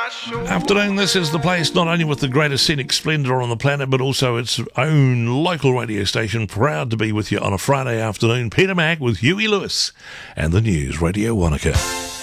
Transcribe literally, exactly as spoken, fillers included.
Afternoon, this is the place not only with the greatest scenic splendour on the planet, but also its own local radio station, proud to be with you on a Friday afternoon. Peter Mac with Huey Lewis and the news, Radio Wanaka.